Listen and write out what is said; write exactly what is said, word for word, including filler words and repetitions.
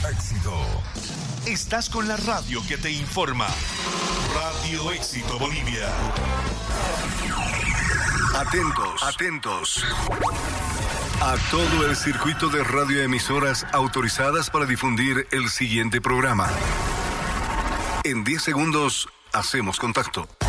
Éxito. Estás con la radio que te informa. Radio Éxito Bolivia. Atentos, atentos. A todo el circuito de radioemisoras autorizadas para difundir el siguiente programa. En diez segundos hacemos contacto.